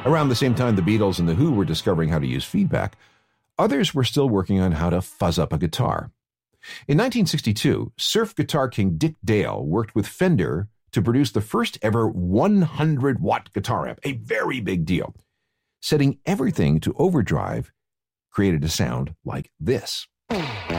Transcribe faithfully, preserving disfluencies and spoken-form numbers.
Around the same time the Beatles and the Who were discovering how to use feedback, others were still working on how to fuzz up a guitar. In nineteen sixty-two, surf guitar king Dick Dale worked with Fender to produce the first ever one hundred watt guitar amp, a very big deal. Setting everything to overdrive created a sound like this.